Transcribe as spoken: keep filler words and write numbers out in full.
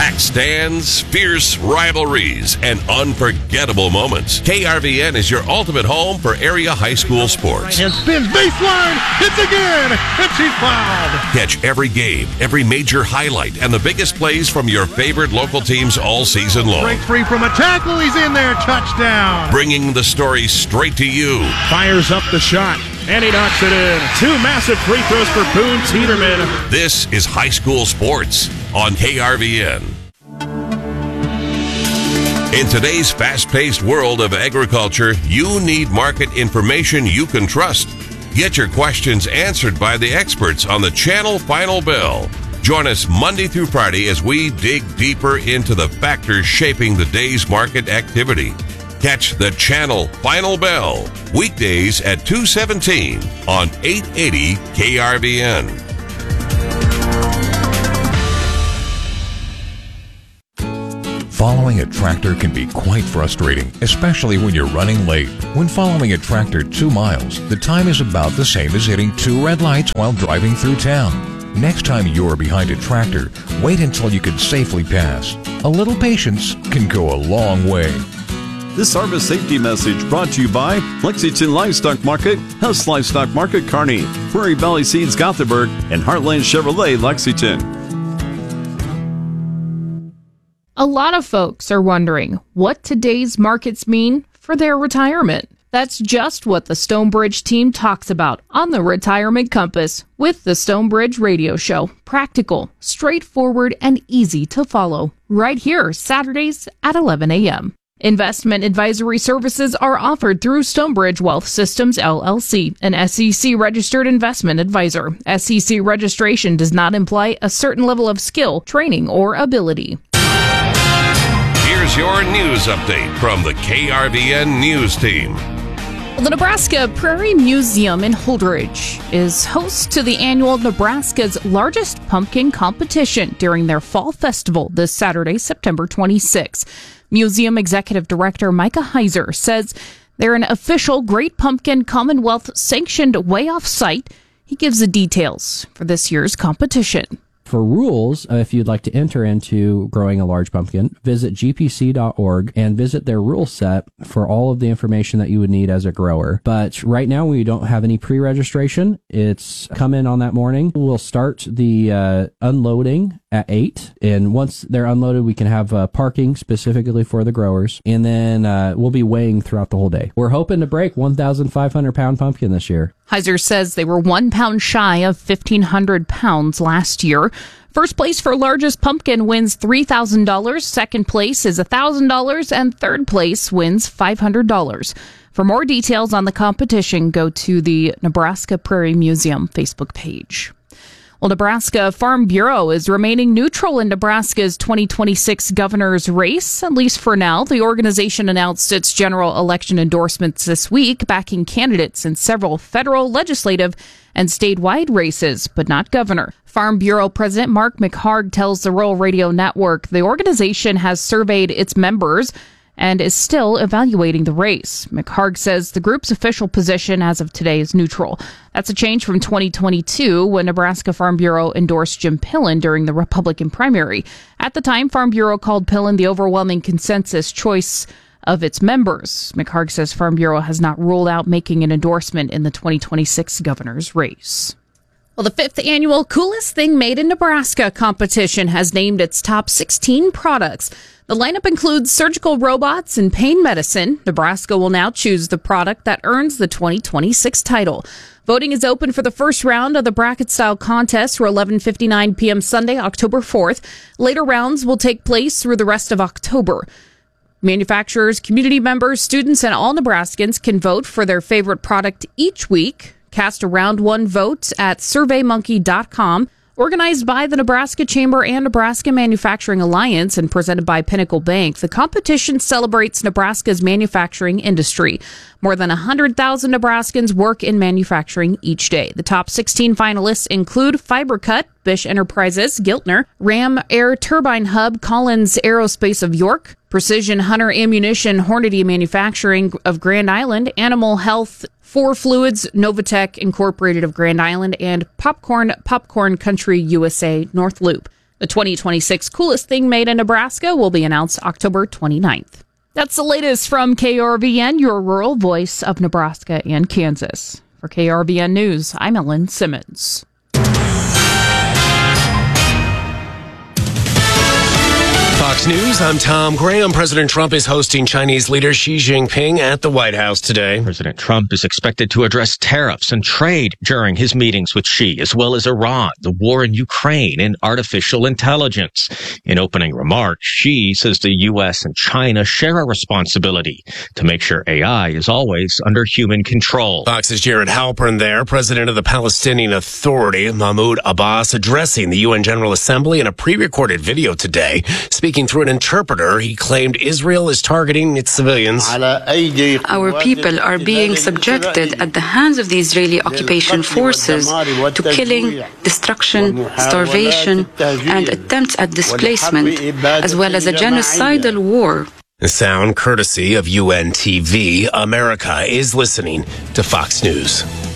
Packed stands, fierce rivalries, and unforgettable moments. K R V N is your ultimate home for area high school sports. And spins baseline, hits again, and she's fouled. Catch every game, every major highlight, and the biggest plays from your favorite local teams all season long. Breaks free from a tackle, he's in there, touchdown. Bringing the story straight to you. Fires up the shot, and he knocks it in. Two massive free throws for Boone Teeterman. This is high school sports on K R V N. In today's fast-paced world of agriculture, you need market information you can trust. Get your questions answered by the experts on the Channel Final Bell. Join us Monday through Friday as we dig deeper into the factors shaping the day's market activity. Catch the Channel Final Bell weekdays at two seventeen on eight eighty K R V N. Following a tractor can be quite frustrating, especially when you're running late. When following a tractor two miles, the time is about the same as hitting two red lights while driving through town. Next time you're behind a tractor, wait until you can safely pass. A little patience can go a long way. This harvest safety message brought to you by Lexington Livestock Market, Hess Livestock Market Kearney, Prairie Valley Seeds Gothenburg, and Heartland Chevrolet Lexington. A lot of folks are wondering what today's markets mean for their retirement. That's just what the Stonebridge team talks about on the Retirement Compass with the Stonebridge Radio Show. Practical, straightforward, and easy to follow. Right here, Saturdays at eleven a.m. Investment advisory services are offered through Stonebridge Wealth Systems, L L C, an S E C-registered investment advisor. S E C registration does not imply a certain level of skill, training, or ability. Here's your news update from the K R V N News Team. The Nebraska Prairie Museum in Holdridge is host to the annual Nebraska's largest pumpkin competition during their fall festival this Saturday, September twenty-sixth. Museum Executive Director Micah Heiser says they're an official Great Pumpkin Commonwealth sanctioned way off site. He gives the details for this year's competition. For rules, uh, if you'd like to enter into growing a large pumpkin, visit G P C dot org and visit their rule set for all of the information that you would need as a grower. But right now, we don't have any pre-registration. It's come in on that morning. We'll start the uh, unloading at eight, and once they're unloaded, we can have uh, parking specifically for the growers, and then uh, we'll be weighing throughout the whole day. We're hoping to break one thousand five hundred pound pumpkin this year. Heiser says they were one pound shy of fifteen hundred pounds last year. First place for largest pumpkin wins three thousand dollars, second place is one thousand dollars, and third place wins five hundred dollars. For more details on the competition, go to the Nebraska Prairie Museum Facebook page. Well, Nebraska Farm Bureau is remaining neutral in Nebraska's twenty twenty-six governor's race, at least for now. The organization announced its general election endorsements this week, backing candidates in several federal, legislative, and statewide races, but not governor. Farm Bureau President Mark McHarg tells the Rural Radio Network the organization has surveyed its members and is still evaluating the race. McHarg says the group's official position as of today is neutral. That's a change from twenty twenty-two, when Nebraska Farm Bureau endorsed Jim Pillen during the Republican primary. At the time, Farm Bureau called Pillen the overwhelming consensus choice of its members. McHarg says Farm Bureau has not ruled out making an endorsement in the twenty twenty-six governor's race. Well, the fifth annual Coolest Thing Made in Nebraska competition has named its top sixteen products. The lineup includes surgical robots and pain medicine. Nebraska will now choose the product that earns the twenty twenty-six title. Voting is open for the first round of the bracket-style contest for eleven fifty-nine p.m. Sunday, October fourth. Later rounds will take place through the rest of October. Manufacturers, community members, students, and all Nebraskans can vote for their favorite product each week. Cast a round one vote at survey monkey dot com. Organized by the Nebraska Chamber and Nebraska Manufacturing Alliance and presented by Pinnacle Bank, the competition celebrates Nebraska's manufacturing industry. More than one hundred thousand Nebraskans work in manufacturing each day. The top sixteen finalists include FiberCut, Bish Enterprises, Giltner, Ram Air Turbine Hub, Collins Aerospace of York, Precision Hunter Ammunition, Hornady Manufacturing of Grand Island, Animal Health, Four Fluids, Novatech Incorporated of Grand Island, and Popcorn Popcorn Country U S A North Loop. The twenty twenty-six Coolest Thing Made in Nebraska will be announced October twenty-ninth. That's the latest from K R V N, your rural voice of Nebraska and Kansas. For K R V N News, I'm Ellen Simmons. Fox News, I'm Tom Graham. President Trump is hosting Chinese leader Xi Jinping at the White House today. President Trump is expected to address tariffs and trade during his meetings with Xi, as well as Iran, the war in Ukraine, and artificial intelligence. In opening remarks, Xi says the U S and China share a responsibility to make sure A I is always under human control. Fox's Jared Halpern there, president of the Palestinian Authority, Mahmoud Abbas, addressing the U N General Assembly in a pre-recorded video today. Speaking through an interpreter, he claimed Israel is targeting its civilians. Our people are being subjected at the hands of the Israeli occupation forces to killing, destruction, starvation, and attempts at displacement, as well as a genocidal war. The sound courtesy of U N T V. America is listening to Fox News.